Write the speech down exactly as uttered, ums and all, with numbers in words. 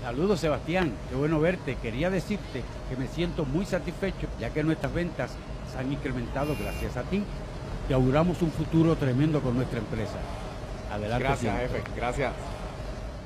Saludos, Sebastián, qué bueno verte. Quería decirte que me siento muy satisfecho ya que nuestras ventas se han incrementado gracias a ti. Te auguramos un futuro tremendo con nuestra empresa. Adelante. Gracias, siempre. jefe. Gracias.